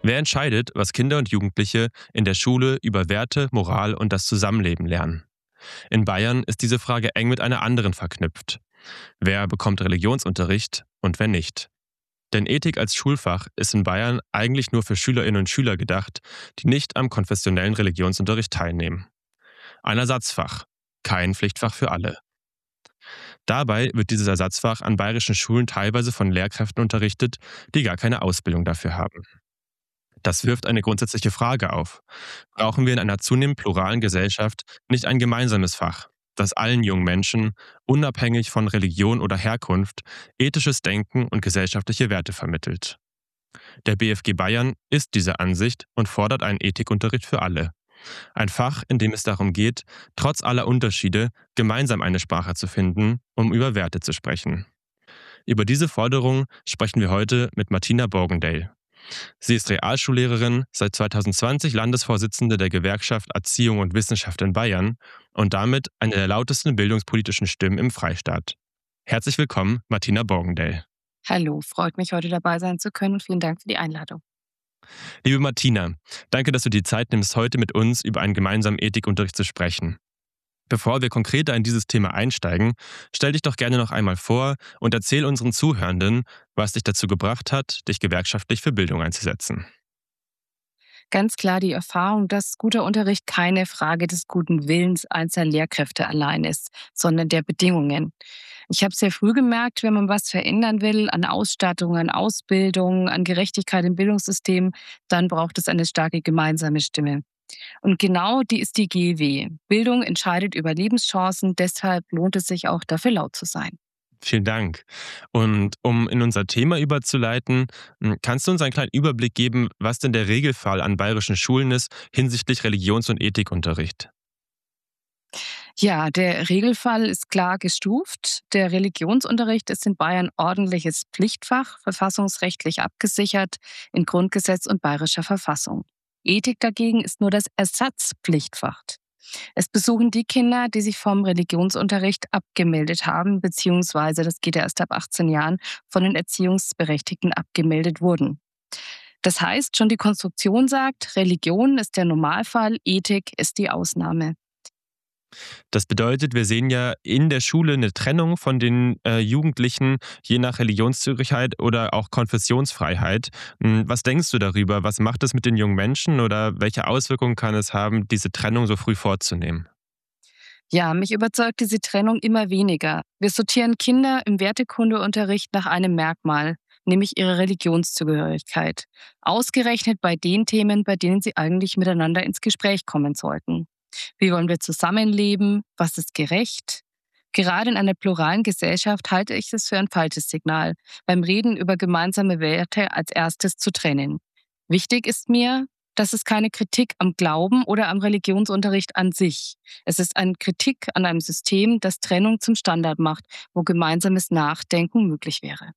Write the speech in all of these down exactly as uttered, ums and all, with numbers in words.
Wer entscheidet, was Kinder und Jugendliche in der Schule über Werte, Moral und das Zusammenleben lernen? In Bayern ist diese Frage eng mit einer anderen verknüpft. Wer bekommt Religionsunterricht und wer nicht? Denn Ethik als Schulfach ist in Bayern eigentlich nur für Schülerinnen und Schüler gedacht, die nicht am konfessionellen Religionsunterricht teilnehmen. Ein Ersatzfach, kein Pflichtfach für alle. Dabei wird dieses Ersatzfach an bayerischen Schulen teilweise von Lehrkräften unterrichtet, die gar keine Ausbildung dafür haben. Das wirft eine grundsätzliche Frage auf. Brauchen wir in einer zunehmend pluralen Gesellschaft nicht ein gemeinsames Fach, das allen jungen Menschen, unabhängig von Religion oder Herkunft, ethisches Denken und gesellschaftliche Werte vermittelt? Der B F G Bayern ist dieser Ansicht und fordert einen Ethikunterricht für alle. Ein Fach, in dem es darum geht, trotz aller Unterschiede gemeinsam eine Sprache zu finden, um über Werte zu sprechen. Über diese Forderung sprechen wir heute mit Martina Borgendale. Sie ist Realschullehrerin, seit zweitausendzwanzig Landesvorsitzende der Gewerkschaft Erziehung und Wissenschaft in Bayern und damit eine der lautesten bildungspolitischen Stimmen im Freistaat. Herzlich willkommen, Martina Borgendale. Hallo, freut mich, heute dabei sein zu können und vielen Dank für die Einladung. Liebe Martina, danke, dass du die Zeit nimmst, heute mit uns über einen gemeinsamen Ethikunterricht zu sprechen. Bevor wir konkreter in dieses Thema einsteigen, stell dich doch gerne noch einmal vor und erzähl unseren Zuhörenden, was dich dazu gebracht hat, dich gewerkschaftlich für Bildung einzusetzen. Ganz klar die Erfahrung, dass guter Unterricht keine Frage des guten Willens einzelner Lehrkräfte allein ist, sondern der Bedingungen. Ich habe sehr früh gemerkt, wenn man was verändern will an Ausstattung, an Ausbildung, an Gerechtigkeit im Bildungssystem, dann braucht es eine starke gemeinsame Stimme. Und genau die ist die G E W. Bildung entscheidet über Lebenschancen, deshalb lohnt es sich auch, dafür laut zu sein. Vielen Dank. Und um in unser Thema überzuleiten, kannst du uns einen kleinen Überblick geben, was denn der Regelfall an bayerischen Schulen ist hinsichtlich Religions- und Ethikunterricht? Ja, der Regelfall ist klar gestuft. Der Religionsunterricht ist in Bayern ordentliches Pflichtfach, verfassungsrechtlich abgesichert in Grundgesetz und bayerischer Verfassung. Ethik dagegen ist nur das Ersatzpflichtfach. Es besuchen die Kinder, die sich vom Religionsunterricht abgemeldet haben, beziehungsweise, das geht ja erst ab achtzehn Jahren, von den Erziehungsberechtigten abgemeldet wurden. Das heißt, schon die Konstruktion sagt, Religion ist der Normalfall, Ethik ist die Ausnahme. Das bedeutet, wir sehen ja in der Schule eine Trennung von den äh, Jugendlichen, je nach Religionszugehörigkeit oder auch Konfessionsfreiheit. Was denkst du darüber? Was macht es mit den jungen Menschen oder welche Auswirkungen kann es haben, diese Trennung so früh vorzunehmen? Ja, mich überzeugt diese Trennung immer weniger. Wir sortieren Kinder im Wertekundeunterricht nach einem Merkmal, nämlich ihre Religionszugehörigkeit. Ausgerechnet bei den Themen, bei denen sie eigentlich miteinander ins Gespräch kommen sollten. Wie wollen wir zusammenleben? Was ist gerecht? Gerade in einer pluralen Gesellschaft halte ich es für ein falsches Signal, beim Reden über gemeinsame Werte als erstes zu trennen. Wichtig ist mir, dass es keine Kritik am Glauben oder am Religionsunterricht an sich. Es ist eine Kritik an einem System, das Trennung zum Standard macht, wo gemeinsames Nachdenken möglich wäre.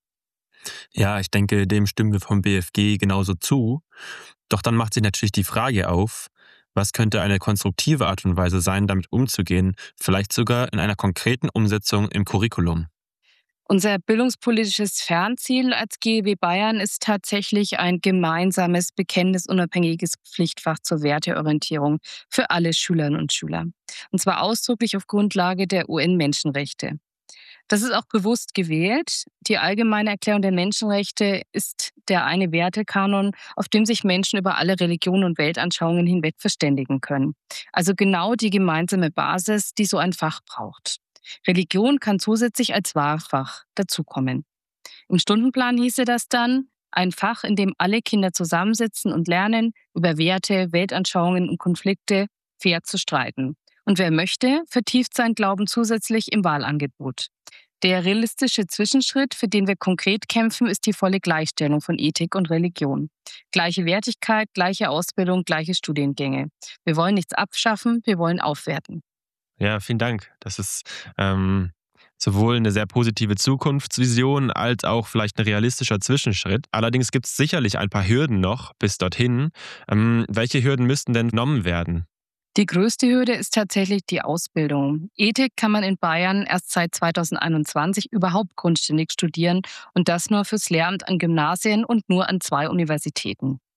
Ja, ich denke, dem stimmen wir vom B F G genauso zu. Doch dann macht sich natürlich die Frage auf, was könnte eine konstruktive Art und Weise sein, damit umzugehen, vielleicht sogar in einer konkreten Umsetzung im Curriculum? Unser bildungspolitisches Fernziel als G E W Bayern ist tatsächlich ein gemeinsames, bekenntnisunabhängiges Pflichtfach zur Werteorientierung für alle Schülerinnen und Schüler. Und zwar ausdrücklich auf Grundlage der U N-Menschenrechte. Das ist auch bewusst gewählt. Die Allgemeine Erklärung der Menschenrechte ist der eine Wertekanon, auf dem sich Menschen über alle Religionen und Weltanschauungen hinweg verständigen können. Also genau die gemeinsame Basis, die so ein Fach braucht. Religion kann zusätzlich als Wahlfach dazukommen. Im Stundenplan hieße das dann, ein Fach, in dem alle Kinder zusammensitzen und lernen, über Werte, Weltanschauungen und Konflikte fair zu streiten. Und wer möchte, vertieft seinen Glauben zusätzlich im Wahlangebot. Der realistische Zwischenschritt, für den wir konkret kämpfen, ist die volle Gleichstellung von Ethik und Religion. Gleiche Wertigkeit, gleiche Ausbildung, gleiche Studiengänge. Wir wollen nichts abschaffen, wir wollen aufwerten. Ja, vielen Dank. Das ist ähm, sowohl eine sehr positive Zukunftsvision als auch vielleicht ein realistischer Zwischenschritt. Allerdings gibt es sicherlich ein paar Hürden noch bis dorthin. Ähm, welche Hürden müssten denn genommen werden? Die größte Hürde ist tatsächlich die Ausbildung. Ethik kann man in Bayern erst seit zweitausendeinundzwanzig überhaupt grundständig studieren und das nur fürs Lehramt an Gymnasien und nur an zwei Universitäten.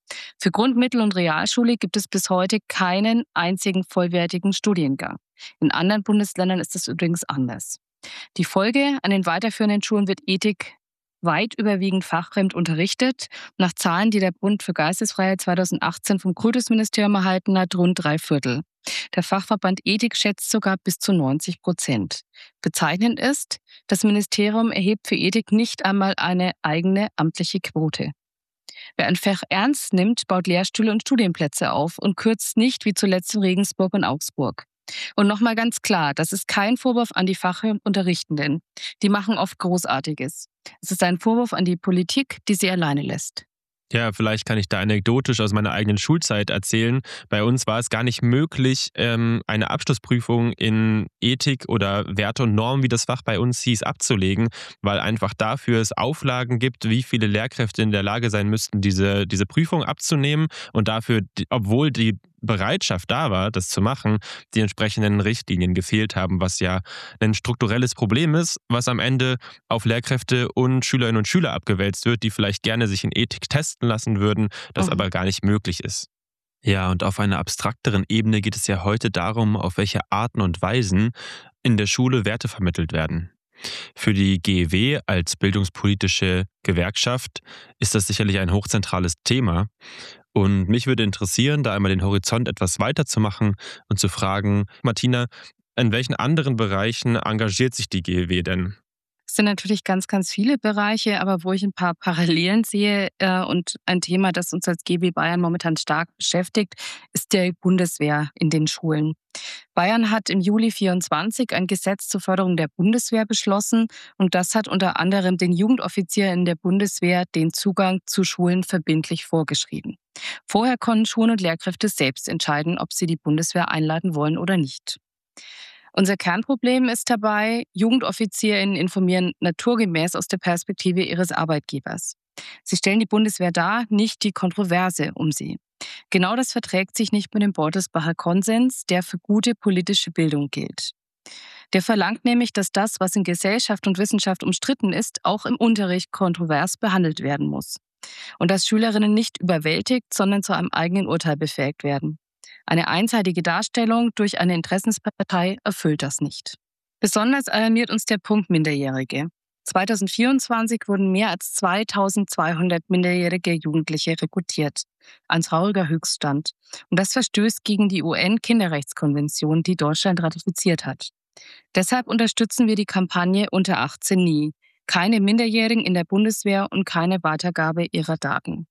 Für Grund-, Mittel- und Realschule gibt es bis heute keinen einzigen vollwertigen Studiengang. In anderen Bundesländern ist das übrigens anders. Die Folge: An den weiterführenden Schulen wird Ethik weit überwiegend fachfremd unterrichtet. Nach Zahlen, die der Bund für Geistesfreiheit zweitausendachtzehn vom Kultusministerium erhalten hat, rund drei Viertel. Der Fachverband Ethik schätzt sogar bis zu neunzig Prozent. Bezeichnend ist, das Ministerium erhebt für Ethik nicht einmal eine eigene amtliche Quote. Wer ein Fach ernst nimmt, baut Lehrstühle und Studienplätze auf und kürzt nicht, wie zuletzt in Regensburg und Augsburg. Und nochmal ganz klar, das ist kein Vorwurf an die Fachunterrichtenden. Die machen oft Großartiges. Es ist ein Vorwurf an die Politik, die sie alleine lässt. Ja, vielleicht kann ich da anekdotisch aus meiner eigenen Schulzeit erzählen. Bei uns war es gar nicht möglich, ähm, eine Abschlussprüfung in Ethik oder Werte und Normen, wie das Fach bei uns hieß, abzulegen, weil einfach dafür es Auflagen gibt, wie viele Lehrkräfte in der Lage sein müssten, diese, diese Prüfung abzunehmen. Und dafür, die- obwohl die Bereitschaft da war, das zu machen, die entsprechenden Richtlinien gefehlt haben, was ja ein strukturelles Problem ist, was am Ende auf Lehrkräfte und Schülerinnen und Schüler abgewälzt wird, die vielleicht gerne sich in Ethik testen lassen würden, das Mhm. aber gar nicht möglich ist. Ja, und auf einer abstrakteren Ebene geht es ja heute darum, auf welche Arten und Weisen in der Schule Werte vermittelt werden. Für die G E W als bildungspolitische Gewerkschaft ist das sicherlich ein hochzentrales Thema. Und mich würde interessieren, da einmal den Horizont etwas weiter zu machen und zu fragen, Martina, in welchen anderen Bereichen engagiert sich die G E W denn? Es sind natürlich ganz, ganz viele Bereiche, aber wo ich ein paar Parallelen sehe äh, und ein Thema, das uns als G B Bayern momentan stark beschäftigt, ist die Bundeswehr in den Schulen. Bayern hat im Juli vierundzwanzig ein Gesetz zur Förderung der Bundeswehr beschlossen und das hat unter anderem den Jugendoffizieren der Bundeswehr den Zugang zu Schulen verbindlich vorgeschrieben. Vorher konnten Schulen und Lehrkräfte selbst entscheiden, ob sie die Bundeswehr einladen wollen oder nicht. Unser Kernproblem ist dabei, JugendoffizierInnen informieren naturgemäß aus der Perspektive ihres Arbeitgebers. Sie stellen die Bundeswehr dar, nicht die Kontroverse um sie. Genau das verträgt sich nicht mit dem Beutelsbacher Konsens, der für gute politische Bildung gilt. Der verlangt nämlich, dass das, was in Gesellschaft und Wissenschaft umstritten ist, auch im Unterricht kontrovers behandelt werden muss. Und dass Schülerinnen nicht überwältigt, sondern zu einem eigenen Urteil befähigt werden. Eine einseitige Darstellung durch eine Interessenspartei erfüllt das nicht. Besonders alarmiert uns der Punkt Minderjährige. zweitausendvierundzwanzig wurden mehr als zweitausendzweihundert minderjährige Jugendliche rekrutiert. Ein trauriger Höchststand. Und das verstößt gegen die U N-Kinderrechtskonvention, die Deutschland ratifiziert hat. Deshalb unterstützen wir die Kampagne Unter achtzehn nie. Keine Minderjährigen in der Bundeswehr und keine Weitergabe ihrer Daten.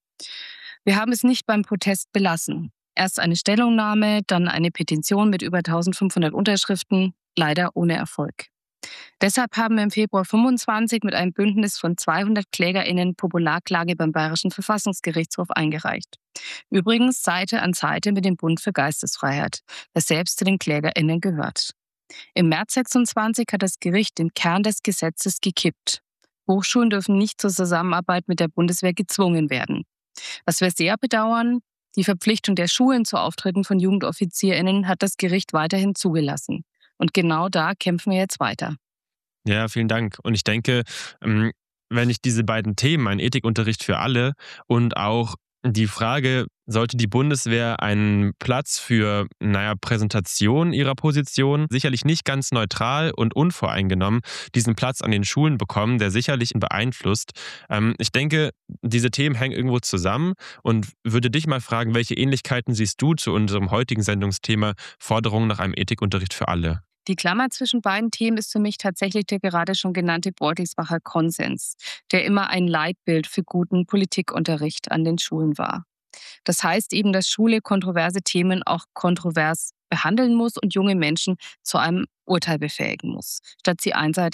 Wir haben es nicht beim Protest belassen. Erst eine Stellungnahme, dann eine Petition mit über eintausendfünfhundert Unterschriften, leider ohne Erfolg. Deshalb haben wir im Februar fünfundzwanzig mit einem Bündnis von zweihundert KlägerInnen Popularklage beim Bayerischen Verfassungsgerichtshof eingereicht. Übrigens Seite an Seite mit dem Bund für Geistesfreiheit, der selbst zu den KlägerInnen gehört. Im März sechsundzwanzig hat das Gericht den Kern des Gesetzes gekippt. Hochschulen dürfen nicht zur Zusammenarbeit mit der Bundeswehr gezwungen werden. Was wir sehr bedauern, die Verpflichtung der Schulen zu Auftritten von JugendoffizierInnen hat das Gericht weiterhin zugelassen. Und genau da kämpfen wir jetzt weiter. Ja, vielen Dank. Und ich denke, ähm, wenn ich diese beiden Themen, ein Ethikunterricht für alle und auch die Frage, sollte die Bundeswehr einen Platz für, naja, Präsentation ihrer Position, sicherlich nicht ganz neutral und unvoreingenommen, diesen Platz an den Schulen bekommen, der sicherlich ihn beeinflusst. Ähm, ich denke, diese Themen hängen irgendwo zusammen und würde dich mal fragen, welche Ähnlichkeiten siehst du zu unserem heutigen Sendungsthema Forderung nach einem Ethikunterricht für alle? Die Klammer zwischen beiden Themen ist für mich tatsächlich der gerade schon genannte Beutelsbacher Konsens, der immer ein Leitbild für guten Politikunterricht an den Schulen war. Das heißt eben, dass Schule kontroverse Themen auch kontrovers behandeln muss und junge Menschen zu einem Urteil befähigen muss, statt sie einseitig